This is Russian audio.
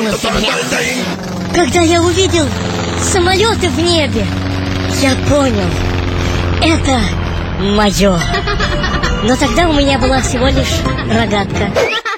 изменилось во мне. Когда я увидел самолеты в небе, я понял, это мое. Но тогда у меня была всего лишь рогатка.